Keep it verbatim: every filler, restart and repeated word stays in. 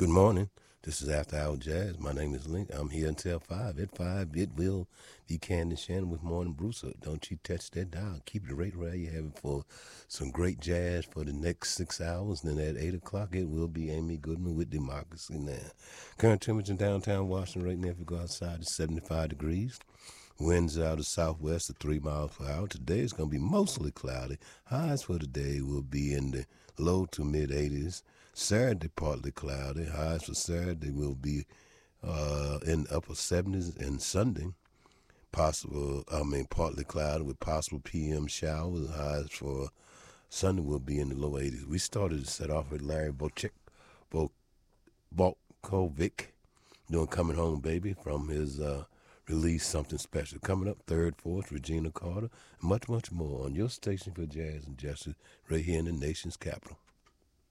Good morning. This is After Hour Jazz. My name is Link. I'm here until five. At five, it will be Candy Shannon with Morning Brewster. Don't you touch that dial. Keep it right where you have it for some great jazz for the next six hours. And then at eight o'clock, it will be Amy Goodman with Democracy Now. Current temperature in downtown Washington right now, if you go outside, is seventy-five degrees. Winds out of southwest at three miles per hour. Today is going to be mostly cloudy. Highs for today will be in the low to mid eighties. Saturday, partly cloudy. Highs for Saturday will be uh, in the upper seventies. And Sunday, possible, I mean, partly cloudy with possible P M showers. Highs for Sunday will be in the low eighties. We started to set off with Larry Bochek, Bo, Bolkovic, doing Coming Home Baby from his uh, release Something Special. Coming up, Third, Fourth, Regina Carter, and much, much more on your station for jazz and justice right here in the nation's capital.